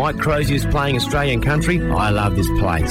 Mike Crozier is playing Australian country. I love this place.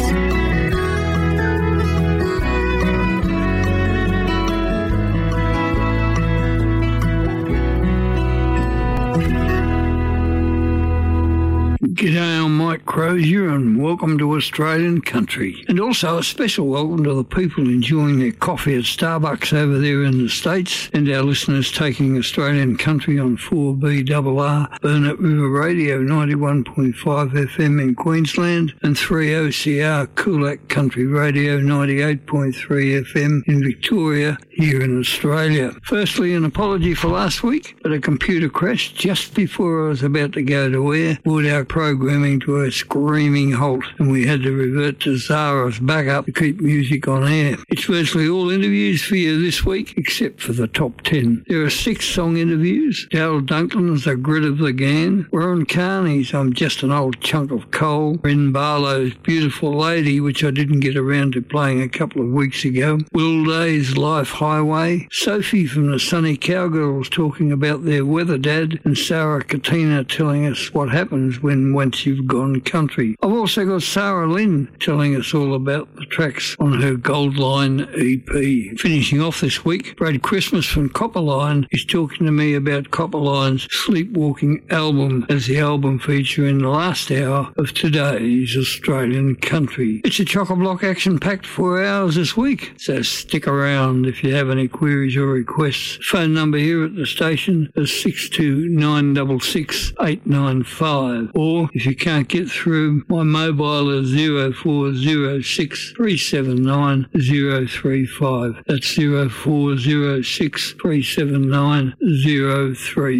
G'day, I'm Mike Crozier and welcome to Australian Country. And also a special welcome to the people enjoying their coffee at Starbucks over there in the States and our listeners taking Australian Country on 4BRR, Burnett River Radio 91.5 FM in Queensland and 3OCR Coolac Country Radio 98.3 FM in Victoria here in Australia. Firstly, an apology for last week, but a computer crash just before I was about to go to air brought our programming to a screaming halt and we had to revert to Zara's backup to keep music on air. It's virtually all interviews for you this week except for the top 10. There are 6 song interviews. Daryl Dunklin's The Grit of the Gan, Warren Carney's I'm Just an Old Chunk of Coal, Ren Barlow's Beautiful Lady, which I didn't get around to playing a couple of weeks ago, Will Day's Life Highway, Sophie from the Sunny Cowgirls talking about their weather dad, and Sarah Katina telling us what happens once you've gone country. I've also got Sarah Lynn telling us all about the tracks on her Goldline EP. Finishing off this week, Brad Christmas from Copperline is talking to me about Copperline's Sleepwalking album as the album feature in the last hour of today's Australian Country. It's a chock-a-block action-packed 4 hours this week, so stick around if you have any queries or requests. Phone number here at the station is 62966 895, or if you can't get through, my mobile is 0406 379 035. That's 0406 379 035.